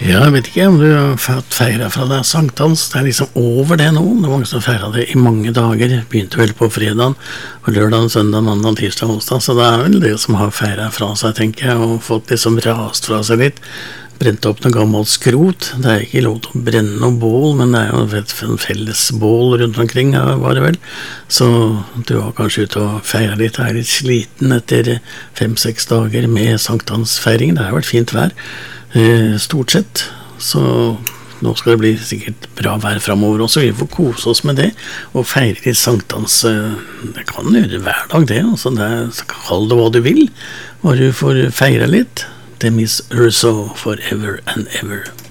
Ja, jeg vet ikke om du har fått feiret fra deg sankthans. Det er liksom over det nå. Det var mange som feiret det i mange dager. Begynte vel på fredagen, og lørdagen, søndag, mandag, tirsdag, onsdag. Så det er vel det som har feiret fra seg, tenker jeg, og fått liksom rast fra seg litt. Brent opp noe gammelt skrot. Det er ikke lov til å brenne noe bål, men det er jo en felles bål rundt omkring, var det vel. Så du var kanskje ute og feiret litt. Jeg er litt sliten etter 5-6 dager med sankthansfeiring. Det har vært fint vær. Stort sett, så nå skal det bli sikkert bra vær fremover også. Vi får kose oss med det og feire litt sankthans. Det kan du gjøre hver dag det, altså kall det hva du vil, og du får feire litt. Det Miss Rousseau, Forever and Ever.